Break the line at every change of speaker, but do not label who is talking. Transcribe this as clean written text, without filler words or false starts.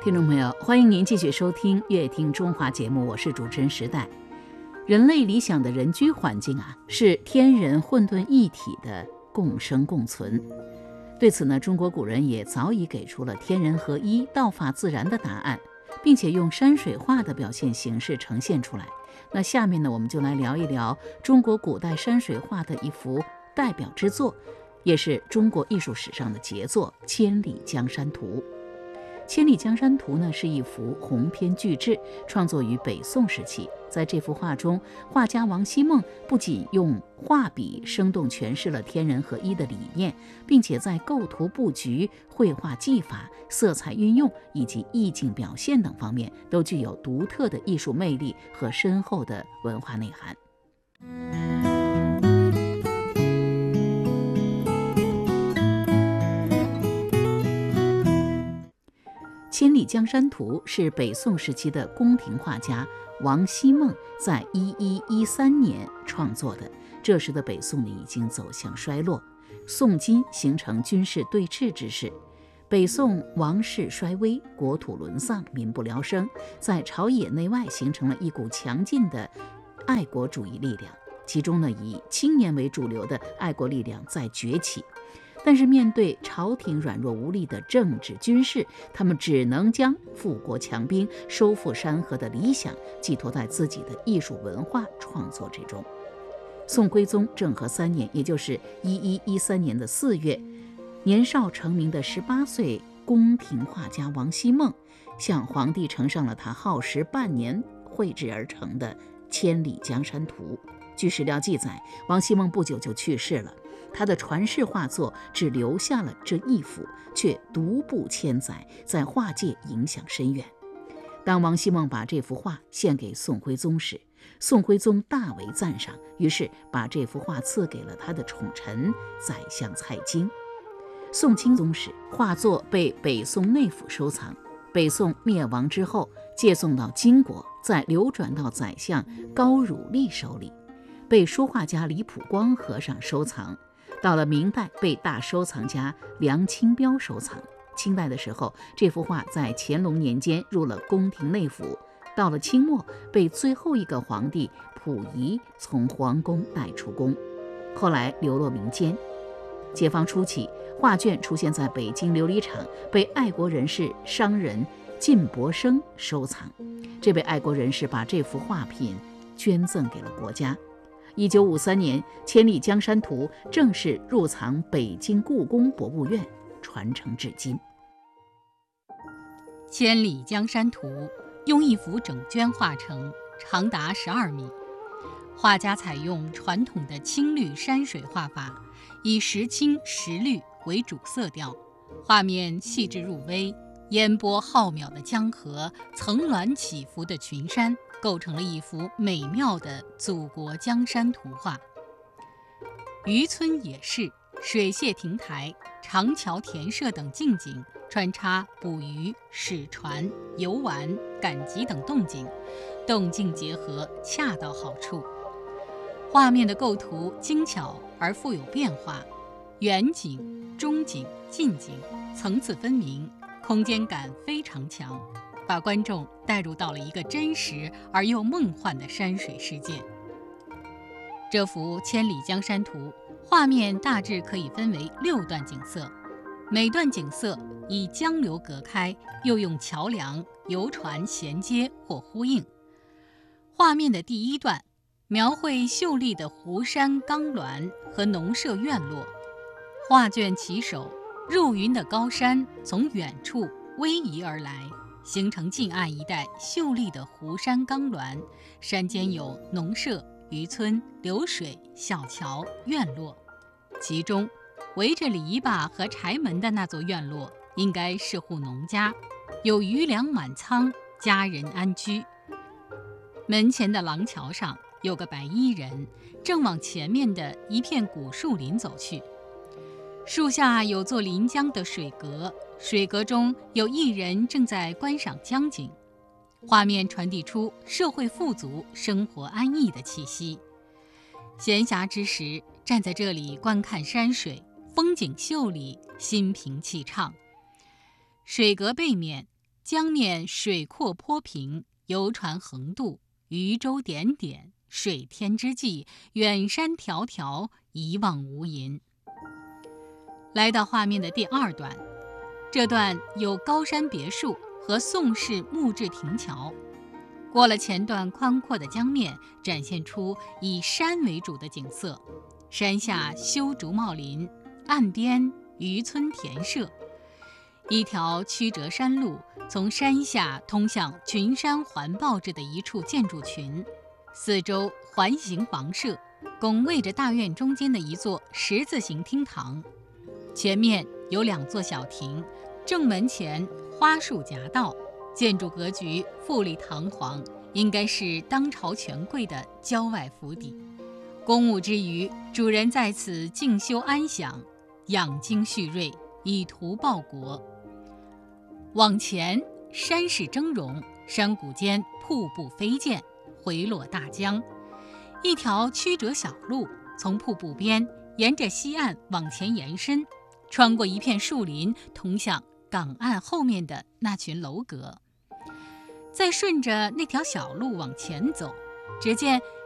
听众朋友，欢迎您继续收听《乐听中华》节目，我是主持人时代。人类理想的人居环境是天人混沌一体的共生共存。对此呢，中国古人也早已给出了天人合一、道法自然的答案，并且用山水画的表现形式呈现出来。那下面呢，我们就来聊一聊中国古代山水画的一幅代表之作，也是中国艺术史上的杰作《千里江山图》。《千里江山图》呢是一幅鸿篇巨制，创作于北宋时期。在这幅画中，画家王希孟不仅用画笔生动诠释了天人合一的理念，并且在构图布局、绘画技法、色彩运用以及意境表现等方面都具有独特的艺术魅力和深厚的文化内涵。《千里江山图》是北宋时期的宫廷画家王希孟在1113年创作的。这时的北宋已经走向衰落，宋金形成军事对峙之势。北宋王室衰微，国土沦丧，民不聊生，在朝野内外形成了一股强劲的爱国主义力量。其中呢，以青年为主流的爱国力量在崛起。但是面对朝廷软弱无力的政治军事，他们只能将富国强兵、收复山河的理想寄托在自己的艺术文化创作之中。宋徽宗政和3年，也就是1113年的4月，年少成名的18岁宫廷画家王希孟向皇帝呈上了他耗时半年绘制而成的《千里江山图》。据史料记载，王希孟不久就去世了，他的传世画作只留下了这一幅，却独步千载，在画界影响深远。当王希孟把这幅画献给宋徽宗时，宋徽宗大为赞赏，于是把这幅画赐给了他的宠臣宰相蔡京。宋钦宗时，画作被北宋内府收藏，北宋灭亡之后借送到金国，再流转到宰相高汝丽手里，被书画家李普光和尚收藏。到了明代，被大收藏家梁清标收藏。清代的时候，这幅画在乾隆年间入了宫廷内府，到了清末，被最后一个皇帝溥仪从皇宫带出宫，后来流落民间。解放初期，画卷出现在北京琉璃厂，被爱国人士、商人靳伯升收藏。这位爱国人士把这幅画品捐赠给了国家。1953年，《千里江山图》正式入藏北京故宫博物院，传承至今。
《千里江山图》用一幅整卷画成，长达12米。画家采用传统的青绿山水画法，以实青实绿为主色调，画面细致入微，烟波浩渺的江河，层峦起伏的群山，构成了一幅美妙的祖国江山图画。渔村野市、水榭亭台、长桥田舍等近景，穿插捕鱼、驶船、游玩、赶集等动静，动静结合，恰到好处。画面的构图精巧而富有变化，远景、中景、近景层次分明，空间感非常强，把观众带入到了一个真实而又梦幻的山水世界。这幅《千里江山图》画面大致可以分为6段景色，每段景色以江流隔开，又用桥梁、游船衔接或呼应。画面的第1段描绘秀丽的湖山冈峦和农舍院落，画卷起首，入云的高山从远处逶迤而来，形成近岸一带秀丽的湖山冈峦，山间有农舍、渔村、流水、小桥、院落。其中围着篱笆和柴门的那座院落应该是户农家，有余粮满仓，家人安居。门前的廊桥上有个白衣人，正往前面的一片古树林走去。树下有座临江的水阁，水阁中有一人正在观赏江景。画面传递出社会富足、生活安逸的气息。闲暇之时，站在这里观看山水，风景秀丽，心平气畅。水阁背面江面水阔坡平，游船横渡，渔舟点点，水天之际，远山迢迢，一望无垠。来到画面的第二段，这段有高山别墅和宋式木质亭桥。过了前段宽阔的江面，展现出以山为主的景色，山下修竹茂林，岸边渔村田舍。一条曲折山路从山下通向群山环抱着的一处建筑群，四周环形房舍，拱卫着大院中间的一座十字形厅堂。前面有2座小亭，正门前花树夹道，建筑格局富丽堂皇，应该是当朝权贵的郊外府邸。公务之余，主人在此静修安享，养精蓄锐，以图报国。往前，山势峥嵘，山谷间瀑布飞溅，回落大江。一条曲折小路从瀑布边沿着西岸往前延伸，穿过一片树林，通向港岸后面的那群楼阁。再顺着那条小路往前走，只见